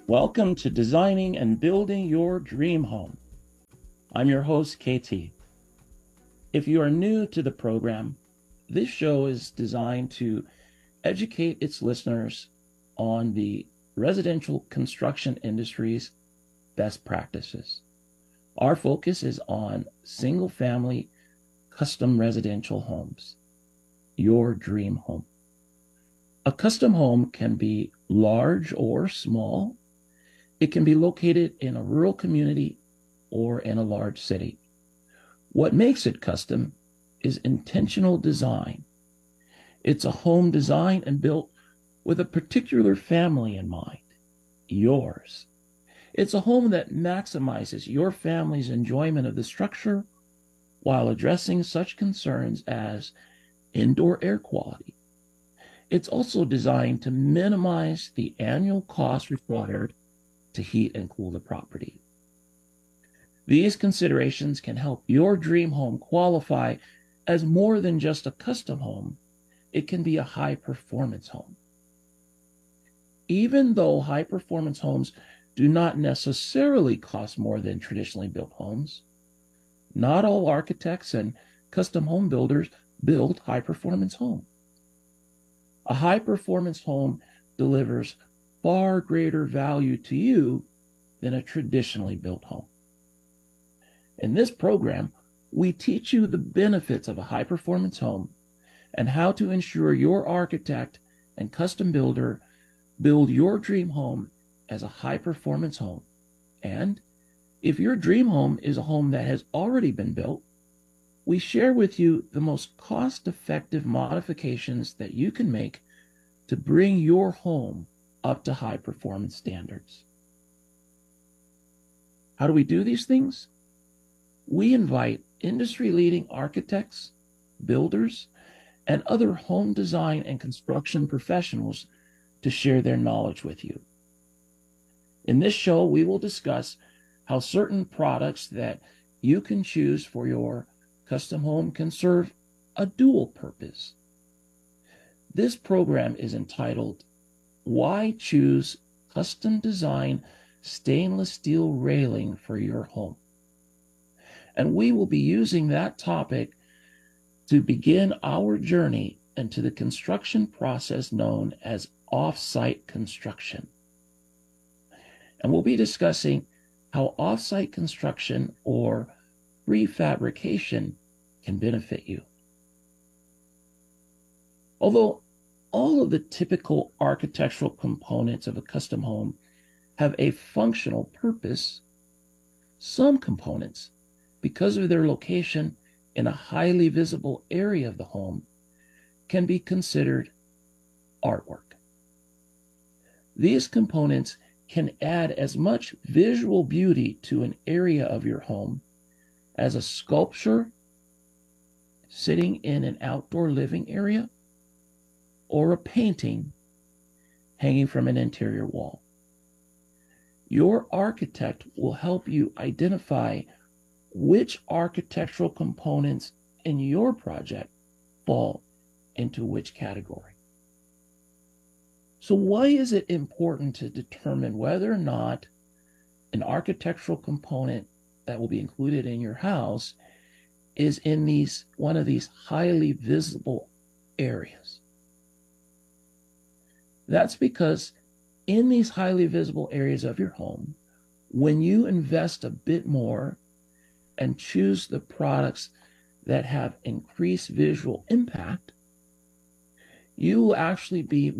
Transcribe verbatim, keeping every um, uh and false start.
Welcome to Designing and Building Your Dream Home. I'm your host, K T. If you are new to the program, this show is designed to educate its listeners on the residential construction industry's best practices. Our focus is on single-family custom residential homes, your dream home. A custom home can be large or small. It can be located in a rural community or in a large city. What makes it custom is intentional design. It's a home designed and built with a particular family in mind, yours. It's a home that maximizes your family's enjoyment of the structure while addressing such concerns as indoor air quality. It's also designed to minimize the annual cost required to heat and cool the property. These considerations can help your dream home qualify as more than just a custom home. It can be a high-performance home. Even though high-performance homes do not necessarily cost more than traditionally built homes, not all architects and custom home builders build high-performance homes. A high-performance home delivers far greater value to you than a traditionally built home. In this program, we teach you the benefits of a high-performance home and how to ensure your architect and custom builder build your dream home as a high-performance home. And if your dream home is a home that has already been built, we share with you the most cost-effective modifications that you can make to bring your home up to high-performance standards. How do we do these things? We invite industry-leading architects, builders, and other home design and construction professionals to share their knowledge with you. In this show, we will discuss how certain products that you can choose for your custom home can serve a dual purpose. This program is entitled, Why Choose Custom Design Stainless Steel Railing for Your Home? And we will be using that topic to begin our journey into the construction process known as off-site construction. And we'll be discussing how off-site construction or prefabrication can benefit you. Although all of the typical architectural components of a custom home have a functional purpose, some components, because of their location in a highly visible area of the home, can be considered artwork. These components can add as much visual beauty to an area of your home as a sculpture sitting in an outdoor living area or a painting hanging from an interior wall. Your architect will help you identify which architectural components in your project fall into which category. So why is it important to determine whether or not an architectural component that will be included in your house is in these one of these highly visible areas? That's because in these highly visible areas of your home, when you invest a bit more and choose the products that have increased visual impact, you will actually be